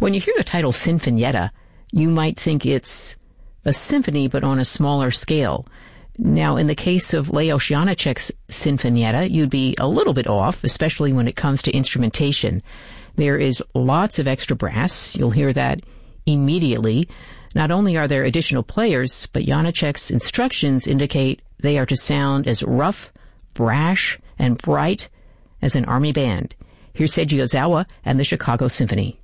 When you hear the title Sinfonietta, you might think it's a symphony but on a smaller scale. Now, in the case of Leos Janáček's Sinfonietta, you'd be a little bit off, especially when it comes to instrumentation. There is lots of extra brass. You'll hear that immediately. Not only are there additional players, but Janáček's instructions indicate they are to sound as rough, brash, and bright as an army band. Here's Seiji Ozawa and the Chicago Symphony.